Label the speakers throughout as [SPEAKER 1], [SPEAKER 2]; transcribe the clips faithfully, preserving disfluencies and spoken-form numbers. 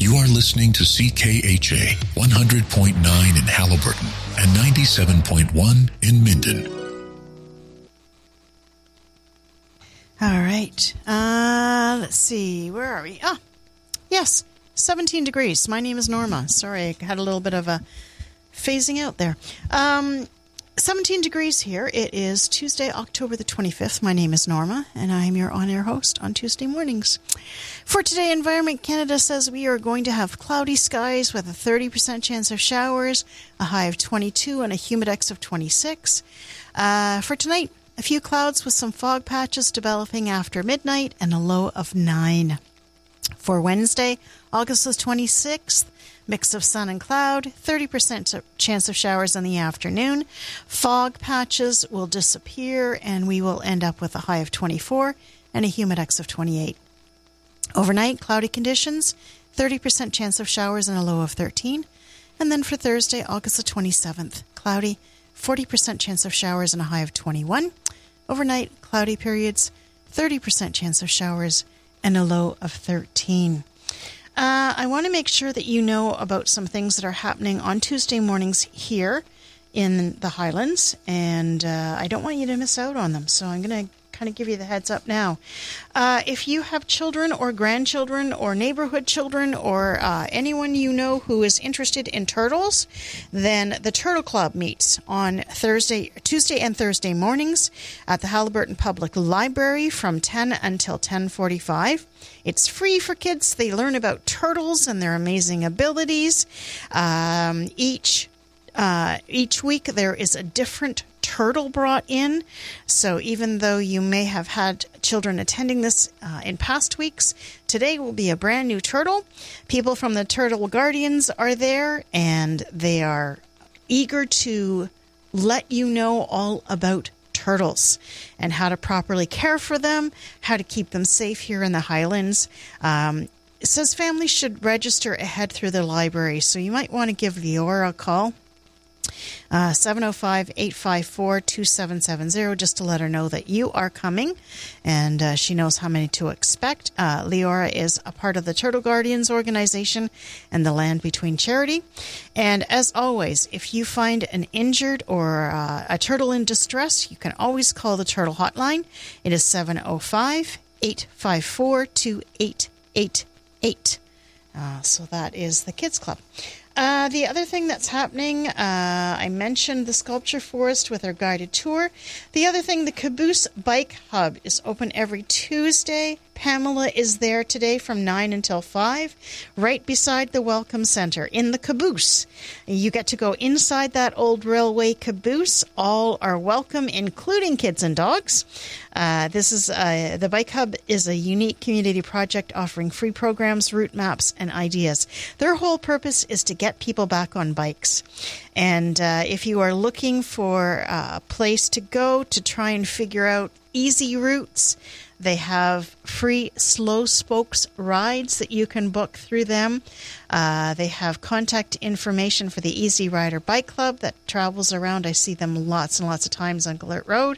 [SPEAKER 1] You are listening to C K H A one hundred point nine in Halliburton and ninety-seven point one in Minden.
[SPEAKER 2] All right. Uh, let's see. Where are we? Ah, yes. seventeen degrees. My name is Norma. Sorry, I had a little bit of a phasing out there. Um, seventeen degrees here. It is Tuesday, October the twenty-fifth. My name is Norma, and I am your on-air host on Tuesday mornings. For today, Environment Canada says we are going to have cloudy skies with a thirty percent chance of showers, a high of twenty-two, and a humidex of twenty-six. Uh, for tonight, a few clouds with some fog patches developing after midnight, and a low of nine. For Wednesday, August the twenty-sixth, mix of sun and cloud, thirty percent chance of showers in the afternoon. Fog patches will disappear, and we will end up with a high of twenty-four and a humidex of twenty-eight. Overnight, cloudy conditions, thirty percent chance of showers and a low of thirteen. And then for Thursday, August the twenty-seventh, cloudy, forty percent chance of showers and a high of twenty-one. Overnight, cloudy periods, thirty percent chance of showers and a low of thirteen. Uh, I want to make sure that you know about some things that are happening on Tuesday mornings here in the Highlands, and uh, I don't want you to miss out on them, so I'm going to kind of give you the heads up now. Uh, if you have children or grandchildren or neighborhood children or uh, anyone you know who is interested in turtles, then the Turtle Club meets on Thursday, Tuesday and Thursday mornings at the Halliburton Public Library from ten until ten forty-five. It's free for kids. They learn about turtles and their amazing abilities. Um, each uh, each week there is a different turtle brought in. So even though you may have had children attending this uh, in past weeks, today will be a brand new turtle. People from the Turtle Guardians are there, and they are eager to let you know all about turtles and how to properly care for them, how to keep them safe here in the Highlands. Um, it says families should register ahead through the library, so you might want to give Leora a call. Uh, seven oh five, eight five four, two seven seven zero, just to let her know that you are coming, and uh, she knows how many to expect. Uh, Leora is a part of the Turtle Guardians organization and the Land Between charity. And as always, if you find an injured or uh, a turtle in distress, you can always call the Turtle Hotline. It is seven oh five, eight five four, two eight eight eight. Uh, so that is the Kids Club. Uh, the other thing that's happening, uh, I mentioned the Sculpture Forest with our guided tour. The other thing, the Caboose Bike Hub is open every Tuesday. Pamela is there today from nine until five, right beside the Welcome Center in the caboose. You get to go inside that old railway caboose. All are welcome, including kids and dogs. Uh, this is uh, the Bike Hub is a unique community project offering free programs, route maps, and ideas. Their whole purpose is to get people back on bikes. And uh, if you are looking for a place to go to try and figure out easy routes, they have free slow spokes rides that you can book through them. Uh, they have contact information for the Easy Rider Bike Club that travels around. I see them lots and lots of times on Galert Road.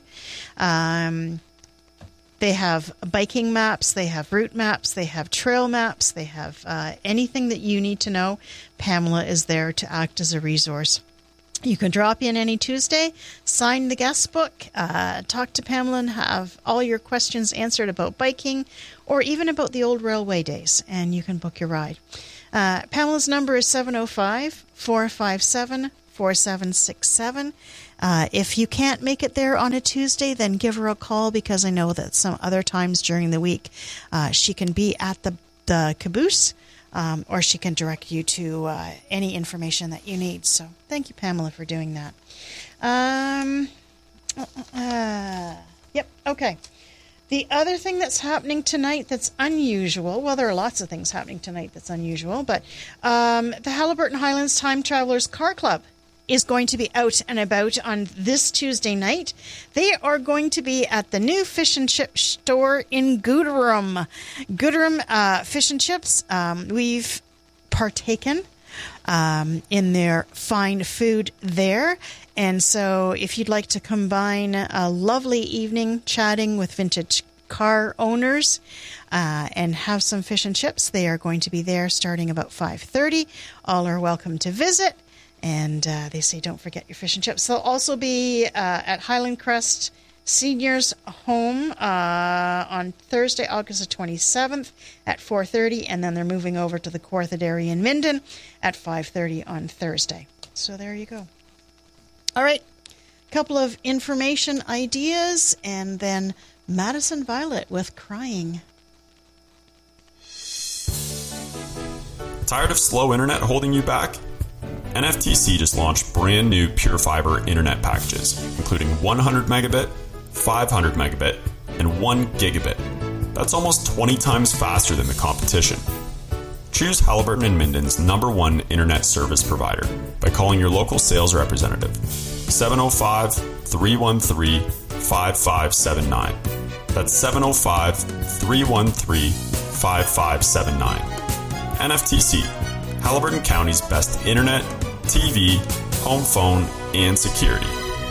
[SPEAKER 2] Um, they have biking maps. They have route maps. They have trail maps. They have uh, anything that you need to know. Pamela is there to act as a resource. You can drop in any Tuesday, sign the guest book, uh, talk to Pamela and have all your questions answered about biking or even about the old railway days, and you can book your ride. Uh, Pamela's number is seven oh five, four five seven, four seven six seven. Uh, if you can't make it there on a Tuesday, then give her a call, because I know that some other times during the week uh, she can be at the, the caboose. Um, or she can direct you to uh, any information that you need. So thank you, Pamela, for doing that. Um, uh, yep, okay. The other thing that's happening tonight that's unusual, well, there are lots of things happening tonight that's unusual, but um, the Halliburton Highlands Time Travelers Car Club is going to be out and about on this Tuesday night. They are going to be at the new fish and chip store in Gooderham. Gooderham uh, Fish and Chips. Um, we've partaken um, in their fine food there. And so if you'd like to combine a lovely evening chatting with vintage car owners uh, and have some fish and chips. They are going to be there starting about five thirty. All are welcome to visit. And uh, they say, don't forget your fish and chips. They'll also be uh, at Highland Crest Seniors Home uh, on Thursday, August the twenty-seventh at four thirty. And then they're moving over to the Kawartha Dairy in Minden at five thirty on Thursday. So there you go. All right. A couple of information ideas. And then Madison Violet with Crying.
[SPEAKER 3] Tired of slow internet holding you back? N F T C just launched brand new Pure Fiber internet packages, including one hundred megabit, five hundred megabit, and one gigabit. That's almost twenty times faster than the competition. Choose Halliburton and Minden's number one internet service provider by calling your local sales representative, seven oh five, three one three, five five seven nine. That's seven oh five, three one three, five five seven nine. N F T C, Halliburton County's best internet, T V, home phone, and security.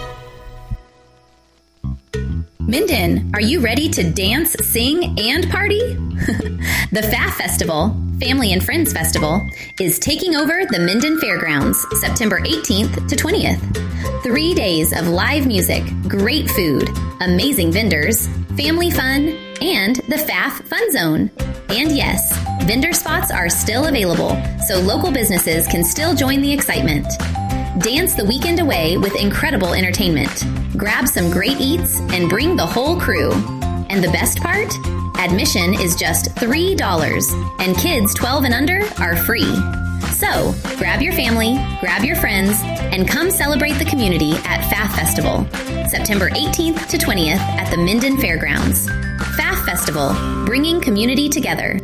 [SPEAKER 4] Minden, are you ready to dance, sing, and party? The F A F Festival, Family and Friends Festival, is taking over the Minden Fairgrounds September eighteenth to twentieth. Three days of live music, great food, amazing vendors, family fun, and the F A F Fun Zone. And yes, vendor spots are still available, so local businesses can still join the excitement. Dance the weekend away with incredible entertainment. Grab some great eats and bring the whole crew. And the best part? Admission is just three dollars, and kids twelve and under are free. So, grab your family, grab your friends, and come celebrate the community at F A F Festival, September eighteenth to twentieth at the Minden Fairgrounds. F A F Festival, bringing community together.